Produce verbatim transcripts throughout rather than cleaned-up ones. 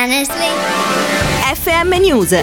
Honestly. F M News.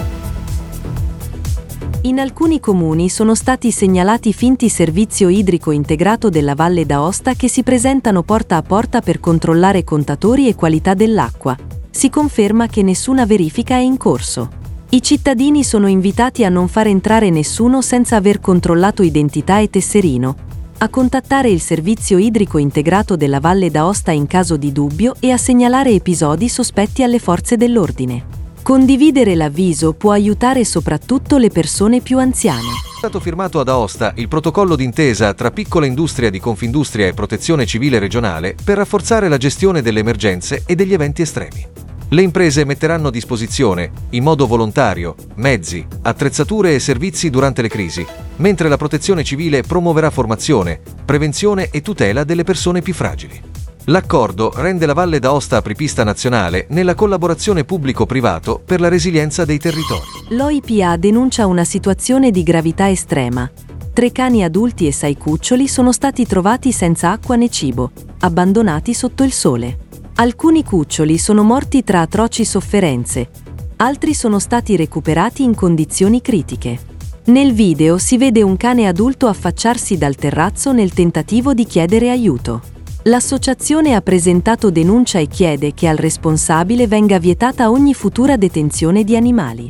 In alcuni comuni sono stati segnalati finti servizio idrico integrato della Valle d'Aosta che si presentano porta a porta per controllare contatori e qualità dell'acqua. Si conferma che nessuna verifica è in corso. I cittadini sono invitati a non far entrare nessuno senza aver controllato identità e tesserino, a contattare il servizio idrico integrato della Valle d'Aosta in caso di dubbio e a segnalare episodi sospetti alle forze dell'ordine. Condividere l'avviso può aiutare soprattutto le persone più anziane. È stato firmato ad Aosta il protocollo d'intesa tra Piccola Industria di Confindustria e Protezione Civile Regionale per rafforzare la gestione delle emergenze e degli eventi estremi. Le imprese metteranno a disposizione, in modo volontario, mezzi, attrezzature e servizi durante le crisi, mentre la Protezione Civile promuoverà formazione, prevenzione e tutela delle persone più fragili. L'accordo rende la Valle d'Aosta apripista nazionale nella collaborazione pubblico-privato per la resilienza dei territori. L'O I P A denuncia una situazione di gravità estrema. Tre cani adulti e sei cuccioli sono stati trovati senza acqua né cibo, abbandonati sotto il sole. Alcuni cuccioli sono morti tra atroci sofferenze, altri sono stati recuperati in condizioni critiche. Nel video si vede un cane adulto affacciarsi dal terrazzo nel tentativo di chiedere aiuto. L'associazione ha presentato denuncia e chiede che al responsabile venga vietata ogni futura detenzione di animali.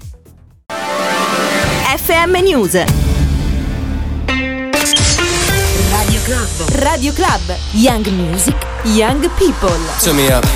F M News. Radio Club. Radio Club. Young Music, Young People. Turn me up.